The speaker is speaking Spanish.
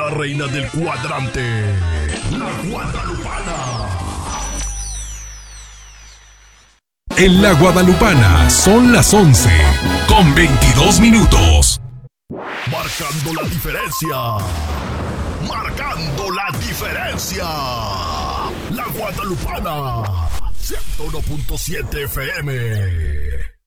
la reina del cuadrante, la Guadalupana. En la Guadalupana son las 11:22. Marcando la diferencia. Marcando la diferencia. La Guadalupana. 101.7 FM.